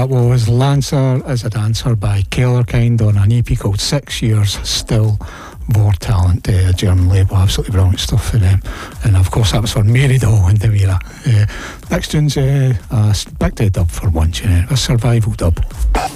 That was Lancer as a Dancer by Kellerkind on an EP called 6 Years Still More Talent, a German label. Absolutely brilliant stuff for them. And of course that was for Mary Doll and Davira. Next tune's back to a dub for once, a survival dub.